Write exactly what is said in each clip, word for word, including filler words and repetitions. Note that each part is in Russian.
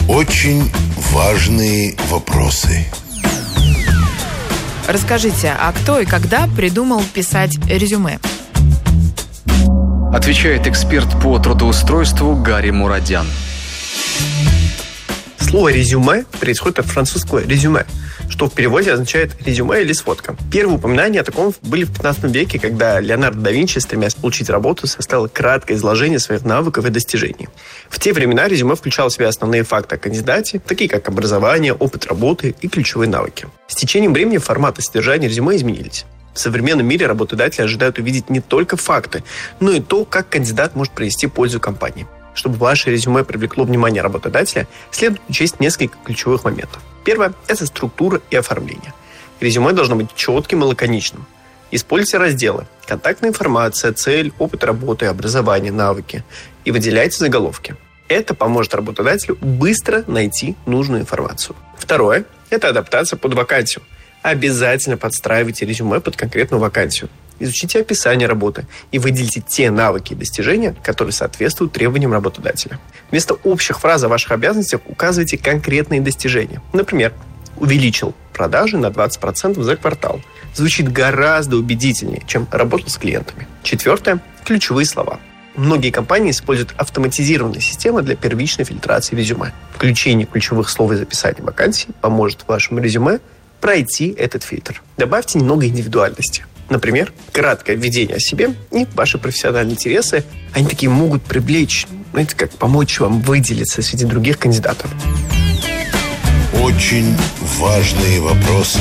Очень важные вопросы. Расскажите, а кто и когда придумал писать резюме? Отвечает эксперт по трудоустройству Гарри Мурадян. Слово «резюме» происходит от французского «резюме», что в переводе означает «резюме» или «сводка». Первые упоминания о таком были в пятнадцатом веке, когда Леонардо да Винчи, стремясь получить работу, составил краткое изложение своих навыков и достижений. В те времена резюме включало в себя основные факты о кандидате, такие как образование, опыт работы и ключевые навыки. С течением времени формат и содержание резюме изменились. В современном мире работодатели ожидают увидеть не только факты, но и то, как кандидат может принести пользу компании. Чтобы ваше резюме привлекло внимание работодателя, следует учесть несколько ключевых моментов. Первое – это структура и оформление. Резюме должно быть четким и лаконичным. Используйте разделы «Контактная информация», «Цель», «Опыт работы», «Образование», «Навыки» и выделяйте заголовки. Это поможет работодателю быстро найти нужную информацию. Второе – это адаптация под вакансию. Обязательно подстраивайте резюме под конкретную вакансию. Изучите описание работы и выделите те навыки и достижения, которые соответствуют требованиям работодателя. Вместо общих фраз о ваших обязанностях указывайте конкретные достижения. Например, увеличил продажи на двадцать процентов за квартал. Звучит гораздо убедительнее, чем работа с клиентами. Четвертое – ключевые слова. Многие компании используют автоматизированные системы для первичной фильтрации резюме. Включение ключевых слов из описания вакансий поможет вашему резюме пройти этот фильтр. Добавьте немного индивидуальности. Например, краткое введение о себе и ваши профессиональные интересы. Они такие могут привлечь, знаете, как помочь вам выделиться среди других кандидатов. Очень важные вопросы.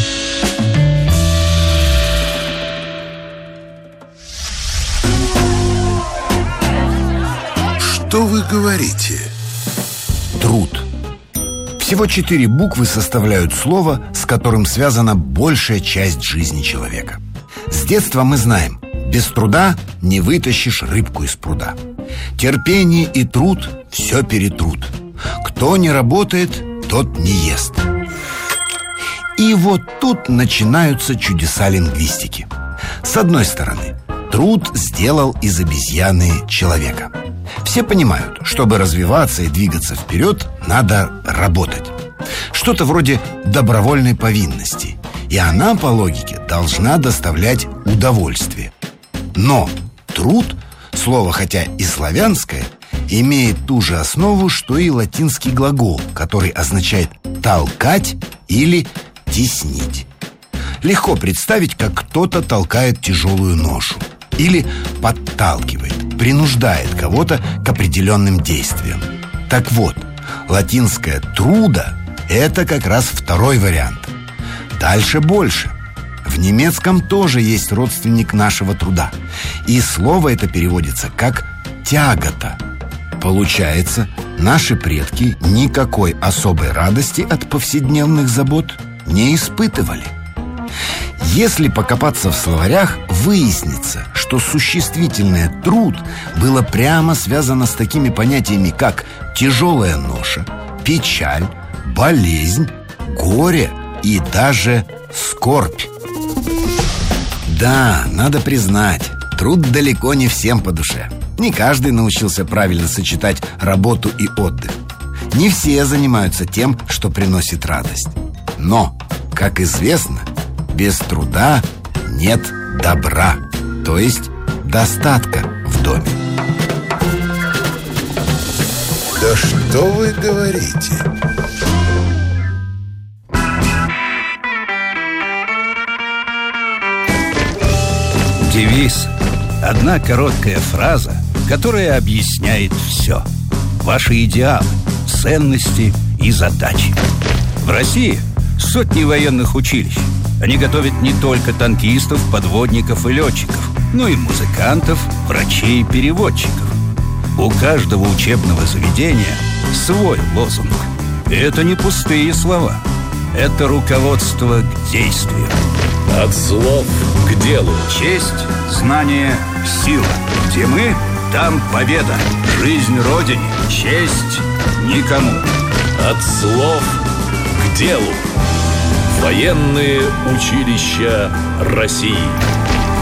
Что вы говорите? Труд. Всего четыре буквы составляют слово, с которым связана большая часть жизни человека. С детства мы знаем: без труда не вытащишь рыбку из пруда. Терпение и труд все перетрут. Кто не работает, тот не ест. И вот тут начинаются чудеса лингвистики. С одной стороны, труд сделал из обезьяны человека. Все понимают, чтобы развиваться и двигаться вперед, надо работать. Что-то вроде добровольной повинности. И она, по логике, должна доставлять удовольствие. Но труд, слово хотя и славянское, имеет ту же основу, что и латинский глагол, который означает «толкать» или «теснить». Легко представить, как кто-то толкает тяжелую ношу или подталкивает, принуждает кого-то к определенным действиям. Так вот, латинское «труда» — это как раз второй вариант. Дальше больше. В немецком тоже есть родственник нашего труда. И слово это переводится как «тягота». Получается, наши предки никакой особой радости от повседневных забот не испытывали. Если покопаться в словарях, выяснится, что существительное «труд» было прямо связано с такими понятиями, как тяжелая ноша, печаль, болезнь, горе и даже скорбь. Да, надо признать, труд далеко не всем по душе. Не каждый научился правильно сочетать работу и отдых. Не все занимаются тем, что приносит радость. Но, как известно, без труда нет добра, то есть достатка в доме. Да что вы говорите? Девиз – одна короткая фраза, которая объясняет все. Ваши идеалы, ценности и задачи. В России сотни военных училищ. Они готовят не только танкистов, подводников и летчиков, но и музыкантов, врачей и переводчиков. У каждого учебного заведения свой лозунг. И это не пустые слова. Это руководство к действию. От слов к делу. Честь, знание, сила. Где мы, там победа. Жизнь Родине, честь никому. От слов к делу. Военные училища России.